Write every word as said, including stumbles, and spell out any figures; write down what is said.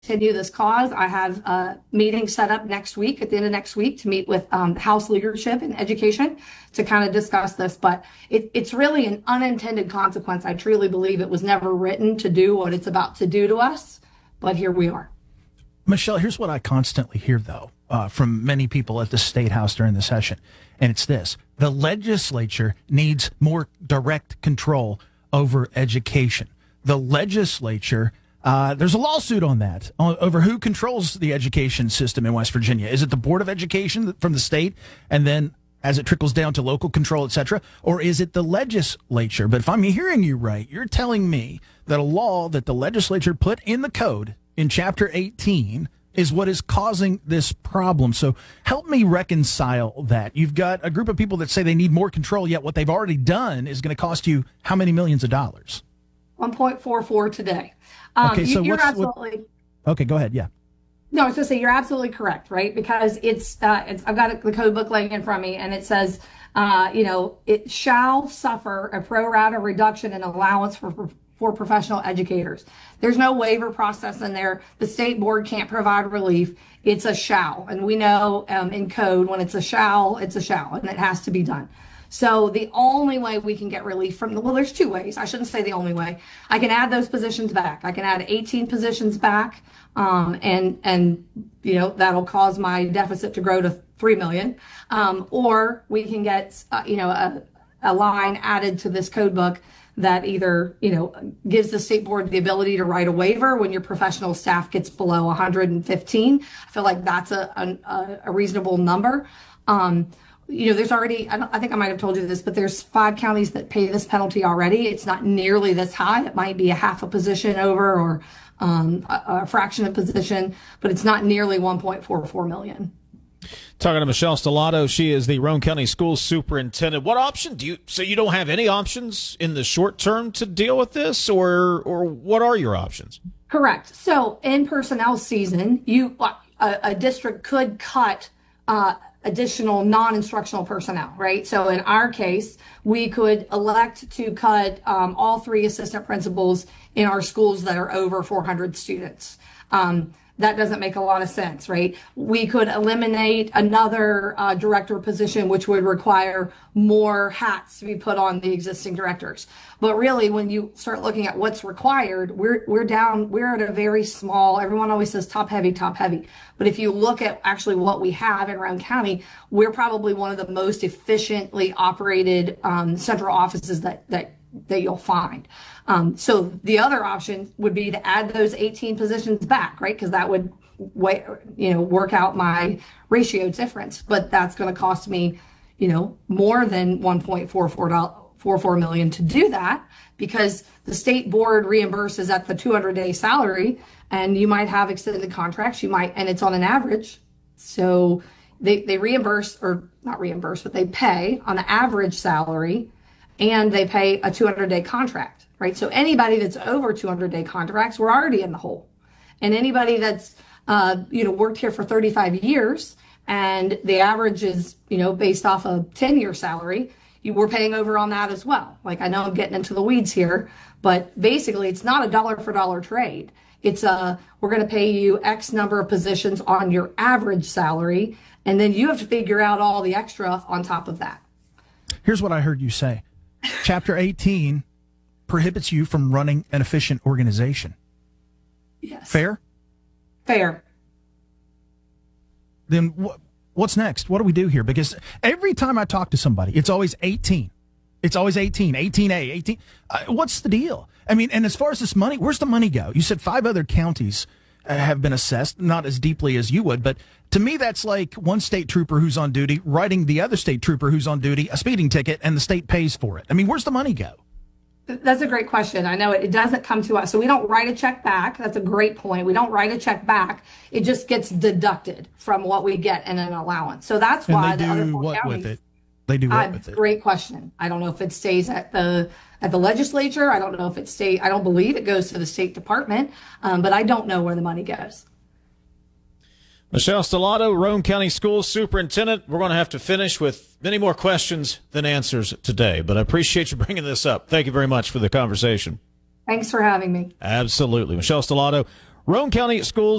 continue this cause. I have a meeting set up next week, at the end of next week, to meet with um, House leadership and education to kind of discuss this. But it, it's really an unintended consequence. I truly believe it was never written to do what it's about to do to us, but here we are. Michelle, here's what I constantly hear, though, uh, from many people at the State House during the session, and it's this. The legislature needs more direct control over education. The legislature... Uh, there's a lawsuit on that, on, over who controls the education system in West Virginia. Is it the Board of Education from the state, and then as it trickles down to local control, et cetera, or is it the legislature? But if I'm hearing you right, you're telling me that a law that the legislature put in the code in Chapter eighteen is what is causing this problem. So help me reconcile that. You've got a group of people that say they need more control, yet what they've already done is going to cost you how many millions of dollars? one point four four today. Um, okay, so you're what's, absolutely. What, okay, go ahead. Yeah. No, I was going to say you're absolutely correct, right? Because it's, uh, it's I've got the code book laying in front of me, and it says, uh, you know, it shall suffer a pro rata reduction in allowance for for professional educators. There's no waiver process in there. The state board can't provide relief. It's a shall, and we know um, in code when it's a shall, it's a shall, and it has to be done. So the only way we can get relief from the, well, there's two ways. I shouldn't say the only way. I can add those positions back. I can add eighteen positions back, um, and, and, you know, that'll cause my deficit to grow to three million. Um, or we can get, uh, you know, a, a line added to this code book that either, you know, gives the state board the ability to write a waiver when your professional staff gets below one hundred fifteen. I feel like that's a, a, a reasonable number. Um, You know, there's already, I, don't, I think I might have told you this, but there's five counties that pay this penalty already. It's not nearly this high. It might be a half a position over or um, a, a fraction of position, but it's not nearly one point four four million. Talking to Michelle Stellato, she is the Roane County School Superintendent. What option do you, so you don't have any options in the short term to deal with this, or or what are your options? Correct. So in personnel season, you a, a district could cut uh, additional non-instructional personnel, right? So in our case, we could elect to cut um, all three assistant principals in our schools that are over four hundred students. Um, that doesn't make a lot of sense, right? We could eliminate another uh, director position, which would require more hats to be put on the existing directors. But really, when you start looking at what's required, we're we're down, we're at a very small, everyone always says top heavy, top heavy. But if you look at actually what we have in Roane County, we're probably one of the most efficiently operated um, central offices that that that you'll find. Um, so the other option would be to add those eighteen positions back, right? Because that would, way, you know, work out my ratio difference. But that's going to cost me, you know, more than one point four four million to do that, because the state board reimburses at the two hundred day salary, and you might have extended contracts. You might, and it's on an average. So they they reimburse, or not reimburse, but they pay on an average salary. And they pay a two hundred day contract, right? So anybody that's over two hundred day contracts, we're already in the hole. And anybody that's, uh, you know, worked here for thirty-five years and the average is, you know, based off a ten year salary, you we're paying over on that as well. Like, I know I'm getting into the weeds here, but basically it's not a dollar for dollar trade. It's a, we're going to pay you X number of positions on your average salary, and then you have to figure out all the extra on top of that. Here's what I heard you say. Chapter eighteen prohibits you from running an efficient organization. Yes. Fair? Fair. Then what? What's next? What do we do here? Because every time I talk to somebody, it's always eighteen. It's always eighteen, eighteen A, eighteen. Uh, what's the deal? I mean, and as far as this money, where's the money go? You said five other counties uh, have been assessed, not as deeply as you would, but to me, that's like one state trooper who's on duty writing the other state trooper who's on duty a speeding ticket, and the state pays for it. I mean, where's the money go? That's a great question. I know it, it doesn't come to us. So we don't write a check back. That's a great point. We don't write a check back. It just gets deducted from what we get in an allowance. So that's and why they the do other four what counties, with it? They do what uh, with it? Great question. I don't know if it stays at the at the legislature. I don't know if it stays. I don't believe it goes to the State Department, um, but I don't know where the money goes. Michelle Stellato, Roane County Schools Superintendent. We're going to have to finish with many more questions than answers today, but I appreciate you bringing this up. Thank you very much for the conversation. Thanks for having me. Absolutely. Michelle Stellato, Roane County Schools